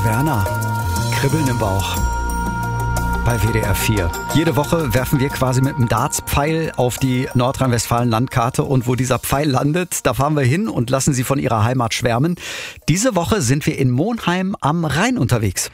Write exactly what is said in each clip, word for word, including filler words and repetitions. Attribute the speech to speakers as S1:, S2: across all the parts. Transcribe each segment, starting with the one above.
S1: Werner, Kribbeln im Bauch bei W D R vier. Jede Woche werfen wir quasi mit einem Dartspfeil auf die Nordrhein-Westfalen-Landkarte und wo dieser Pfeil landet, da fahren wir hin und lassen Sie von Ihrer Heimat schwärmen. Diese Woche sind wir in Monheim am Rhein unterwegs.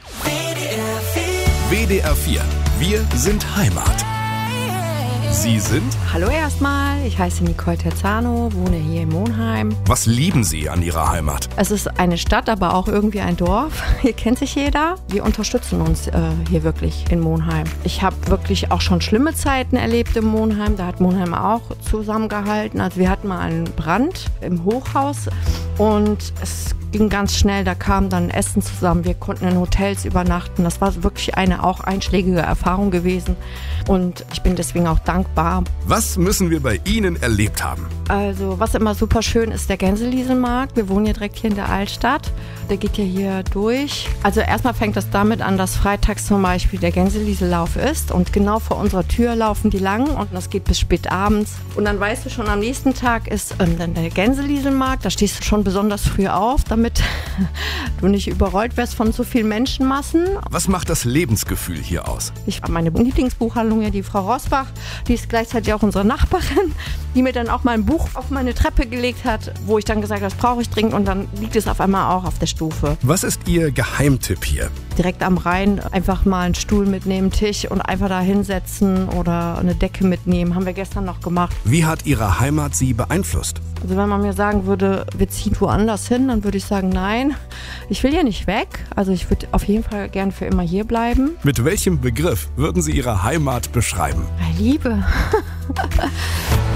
S2: W D R vier. Wir sind Heimat. Sie sind?
S3: Hallo erstmal, ich heiße Nicole Terzano, wohne hier in Monheim.
S2: Was lieben Sie an Ihrer Heimat?
S3: Es ist eine Stadt, aber auch irgendwie ein Dorf. Hier kennt sich jeder. Wir unterstützen uns äh, hier wirklich in Monheim. Ich habe wirklich auch schon schlimme Zeiten erlebt in Monheim. Da hat Monheim auch zusammengehalten. Also wir hatten mal einen Brand im Hochhaus und es ging ganz schnell. Da kam dann Essen zusammen. Wir konnten in Hotels übernachten. Das war wirklich eine auch einschlägige Erfahrung gewesen. Und ich bin deswegen auch dankbar.
S2: Was müssen wir bei Ihnen erlebt haben?
S3: Also was immer super schön ist, der Gänselieselmarkt. Wir wohnen ja direkt hier in der Altstadt. Der geht ja hier durch. Also erstmal fängt das damit an, dass freitags zum Beispiel der Gänseliesellauf ist. Und genau vor unserer Tür laufen die lang und das geht bis spät abends. Und dann weißt du schon, am nächsten Tag ist ähm, dann der Gänselieselmarkt. Da stehst du schon besonders früh auf, damit du nicht überrollt wirst von so vielen Menschenmassen.
S2: Was macht das Lebensgefühl hier aus?
S3: Ich habe meine Lieblingsbuchhandlung, ja, die Frau Rosbach, die ist gleichzeitig auch unsere Nachbarin, die mir dann auch mal ein Buch auf meine Treppe gelegt hat, wo ich dann gesagt habe, das brauche ich dringend, und dann liegt es auf einmal auch auf der Stufe.
S2: Was ist Ihr Geheimtipp hier?
S3: Direkt am Rhein einfach mal einen Stuhl mitnehmen, Tisch und einfach da hinsetzen oder eine Decke mitnehmen. Haben wir gestern noch gemacht.
S2: Wie hat Ihre Heimat Sie beeinflusst?
S3: Also wenn man mir sagen würde, wir ziehen woanders hin, dann würde ich sagen, nein, ich will ja nicht weg. Also ich würde auf jeden Fall gern für immer hier bleiben.
S2: Mit welchem Begriff würden Sie Ihre Heimat beschreiben?
S3: Liebe.